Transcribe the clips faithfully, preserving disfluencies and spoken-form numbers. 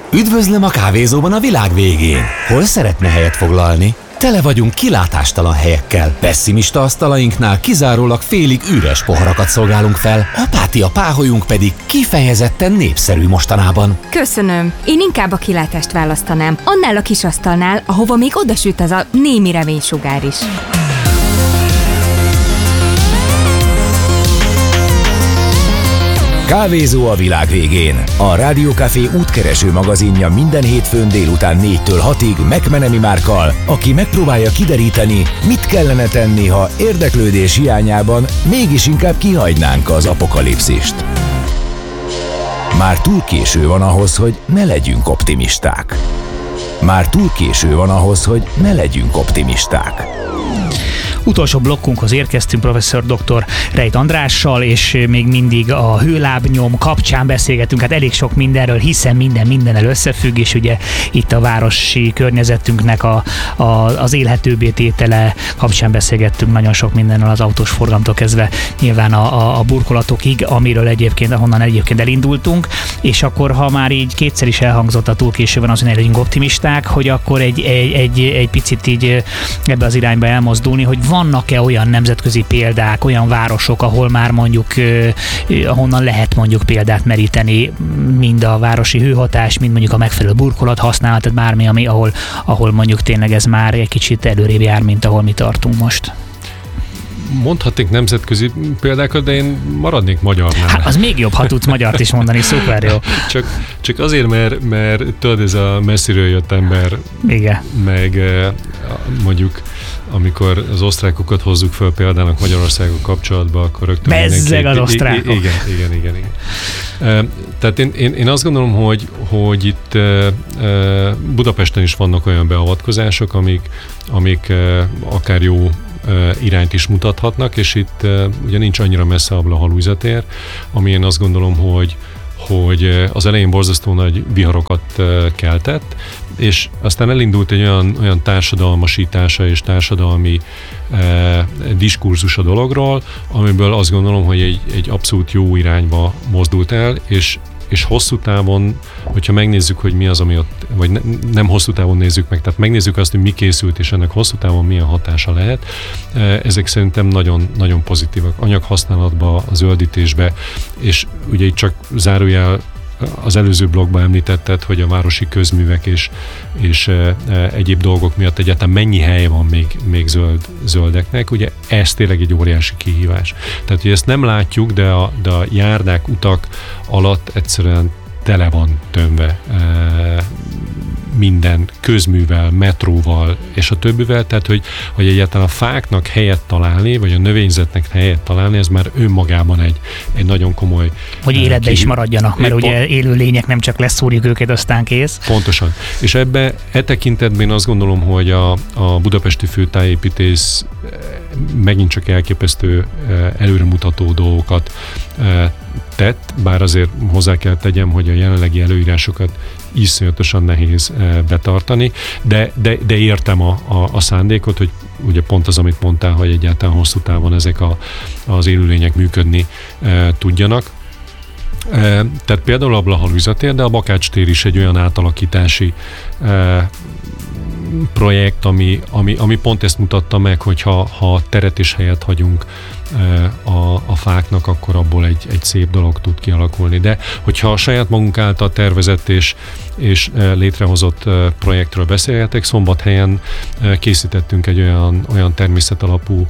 Üdvözlöm a kávézóban a világ végén. Hol szeretne helyet foglalni? Tele vagyunk kilátástalan helyekkel. Pessimista asztalainknál kizárólag félig üres poharakat szolgálunk fel, apátia páholyunk pedig kifejezetten népszerű mostanában. Köszönöm. Én inkább a kilátást választanám. Annál a kis asztalnál, ahova még odasüt az a némi reménysugár is. Kávézó a világ végén. A Rádiókafé útkereső magazinja minden hétfőn délután négytől hatig McMenemy Márkkal, aki megpróbálja kideríteni, mit kellene tenni, ha érdeklődés hiányában mégis inkább kihagynánk az apokalipszist. Már túl késő van ahhoz, hogy ne legyünk optimisták. Már túl késő van ahhoz, hogy ne legyünk optimisták. Utolsó blokkunkhoz érkeztünk professzor doktor Rejt Andrással, és még mindig a hőlábnyom kapcsán beszélgetünk, hát elég sok mindenről, hiszen minden mindennel összefügg, és ugye itt a városi környezetünknek a, a, az élhetőbbé tétele kapcsán beszélgettünk nagyon sok mindennel, az autós forgalomtól kezdve nyilván a, a, a burkolatokig, amiről egyébként, ahonnan egyébként elindultunk, és akkor, ha már így kétszer is elhangzott a túl késő van az, hogy ne legyünk optimisták, hogy akkor egy, egy, egy, egy picit így ebbe az irányba elmozdulni, hogy vannak-e olyan nemzetközi példák, olyan városok, ahol már mondjuk, eh, ahonnan lehet mondjuk példát meríteni, mind a városi hőhatás, mind mondjuk a megfelelő burkolat használat, tehát bármi, ami, ahol, ahol mondjuk tényleg ez már egy kicsit előrébb jár, mint ahol mi tartunk most. Mondhatnék nemzetközi példákat, de én maradnék magyarnál. Hát az még jobb, ha tudsz magyart is mondani, szuper jó. Csak, csak azért, mert, mert tudod, ez a messziről jött ember, igen. Meg mondjuk amikor az osztrákokat hozzuk föl példának Magyarországgal kapcsolatban, akkor rögtön bezzeg az osztrákok. Igen, igen, igen, igen. Tehát én, én, én azt gondolom, hogy, hogy itt Budapesten is vannak olyan beavatkozások, amik, amik akár jó irányt is mutathatnak, és itt ugye nincs annyira messze a Blaha-Lujza-tér, ami én azt gondolom, hogy hogy az elején borzasztó nagy viharokat keltett, és aztán elindult egy olyan, olyan társadalmasítása és társadalmi eh, diskurzus a dologról, amiből azt gondolom, hogy egy, egy abszolút jó irányba mozdult el, és és hosszú távon, hogyha megnézzük, hogy mi az, ami ott, vagy ne, nem hosszú távon nézzük meg, tehát megnézzük azt, hogy mi készült, és ennek hosszú távon milyen hatása lehet, ezek szerintem nagyon, nagyon pozitívak. Anyaghasználatba, a zöldítésbe, és ugye itt csak zárójel az előző blogban említetted, hogy a városi közművek és, és e, e, egyéb dolgok miatt egyáltalán mennyi hely van még, még zöld, zöldeknek. Ugye ez tényleg egy óriási kihívás. Tehát, hogy ezt nem látjuk, de a, de a járdák, utak alatt egyszerűen tele van tömve e, minden közművel, metróval és a többivel, tehát hogy, hogy egyáltalán a fáknak helyet találni, vagy a növényzetnek helyet találni, ez már önmagában egy, egy nagyon komoly... Hogy életbe is maradjanak, mert ugye pont, élő lények, nem csak leszúrjuk őket, aztán kész. Pontosan. És ebbe, e tekintetben azt gondolom, hogy a, a budapesti főtájépítész megint csak elképesztő előremutató dolgokat tett, bár azért hozzá kell tegyem, hogy a jelenlegi előírásokat iszonyatosan nehéz betartani, de, de, de értem a, a, a szándékot, hogy ugye pont az, amit mondtál, hogy egyáltalán hosszú távon ezek a, az élőlények működni e, tudjanak. E, tehát például a Blaha-Lujza-tér, de a Bakács tér is egy olyan átalakítási e, projekt, ami, ami, ami pont ezt mutatta meg, hogy ha, ha teret és helyet hagyunk a, a fáknak, akkor abból egy, egy szép dolog tud kialakulni. De hogyha a saját magunk által tervezett és, és létrehozott projektről beszélhetek, Szombathelyen készítettünk egy olyan, olyan természetalapú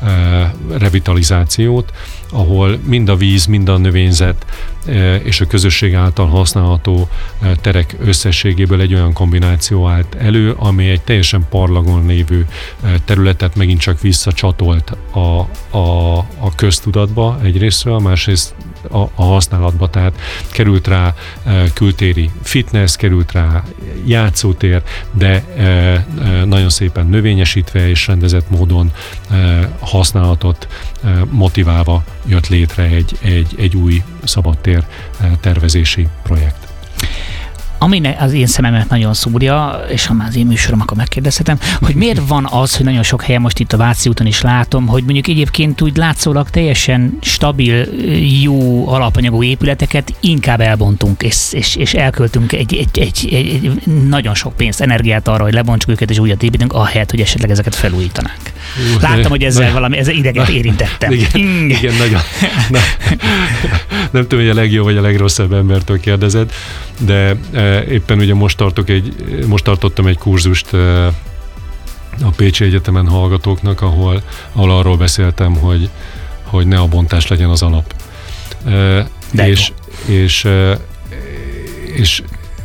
revitalizációt, ahol mind a víz, mind a növényzet és a közösség által használható terek összességéből egy olyan kombináció állt elő, ami egy teljesen parlagon lévő területet megint csak visszacsatolt a, a, a köztudatba egyrésztről, másrészt a, a használatba, tehát került rá kültéri fitness, került rá játszótér, de nagyon szépen növényesítve és rendezett módon használatot motiválva jött létre egy, egy, egy új szabadtér tervezési projekt. ami az én szememet nagyon szúrja, és ha már az én műsorom, akkor megkérdezhetem, hogy miért van az, hogy nagyon sok helyen most itt a Váci úton is látom, hogy mondjuk egyébként úgy látszólag teljesen stabil, jó alapanyagú épületeket inkább elbontunk, és, és, és elköltünk egy, egy, egy, egy, egy nagyon sok pénzt, energiát arra, hogy lebontsuk őket és újat építünk, ahelyett, hogy esetleg ezeket felújítanánk. Láttam, hogy ezzel valami, ezzel ideget érintettem. Igen, igen, nagyon. Na, nem tudom, hogy a legjobb vagy a legrosszabb embertől kérdezed, de e, éppen ugye most tartok egy, most tartottam egy kurzust e, a Pécsi Egyetemen hallgatóknak, ahol, ahol arról beszéltem, hogy, hogy ne a bontás legyen az alap. E, de és, és, e, és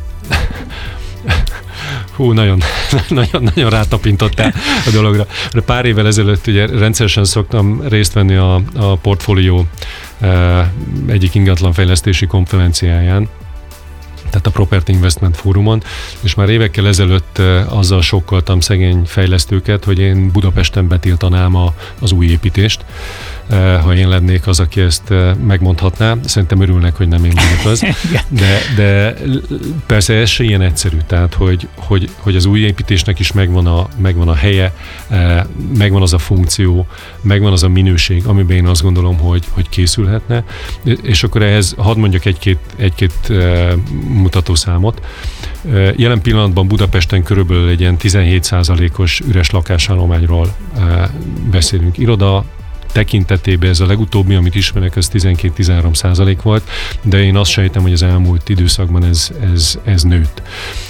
hú, nagyon, nagyon, nagyon rátapintottál a dologra. De pár évvel ezelőtt ugye rendszeresen szoktam részt venni a, a portfólió e, egyik ingatlanfejlesztési konferenciáján, tehát a Property Investment Fórumon, és már évekkel ezelőtt e, azzal sokkoltam szegény fejlesztőket, hogy én Budapesten betiltanám a, az új építést, e, ha én lennék az, aki ezt e, megmondhatná. Szerintem örülnek, hogy nem én vagyok az. De, de persze ez se ilyen egyszerű, tehát hogy, hogy, hogy az új építésnek is megvan a, megvan a helye, e, megvan az a funkció, megvan az a minőség, amiben én azt gondolom, hogy, hogy készülhetne. És akkor ehhez hadd mondjak egy-két, egy-két e, mutatószámot. Jelen pillanatban Budapesten körülbelül egy ilyen tizenhét százalékos üres lakásállományról beszélünk. Iroda tekintetében ez a legutóbbi, amit ismerek, ez tizenkét-tizenhárom százalék volt, de én azt sejtem, hogy az elmúlt időszakban ez, ez, ez nőtt.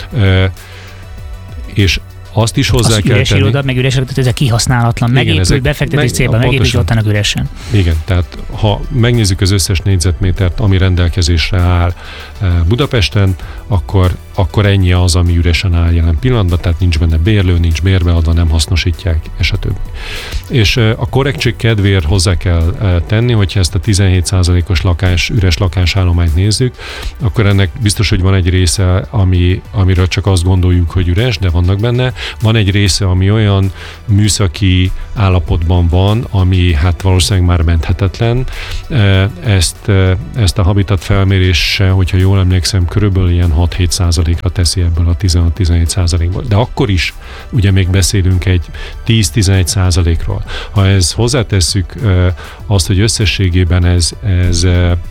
És azt is hozzá az kell üres tenni. Iroda, meg üres, tehát ezek kihasználatlan, megépült, befektetés meg, célban megépült, ott vannak üresen. Igen, tehát ha megnézzük az összes négyzetmétert, ami rendelkezésre áll Budapesten, akkor, akkor ennyi az, ami üresen áll jelen pillanatban, tehát nincs benne bérlő, nincs bérbeadva, nem hasznosítják, és a többi. És a korrektség kedvéért hozzá kell tenni, hogyha ezt a tizenhét százalékos lakás, üres lakásállományt nézzük, akkor ennek biztos, hogy van egy része, ami, amiről csak azt gondoljuk, hogy üres, de vannak benne. Van egy része, ami olyan műszaki állapotban van, ami hát valószínűleg már menthetetlen. Ezt, ezt a habitat felmérése, hogyha jól emlékszem, körülbelül ilyen hat-hét százalékra teszi ebből a tizenhat-tizenhét százalékból. De akkor is ugye még beszélünk egy tíz-tizenegy százalékról. Ha ez hozzátesszük azt, hogy összességében ez, ez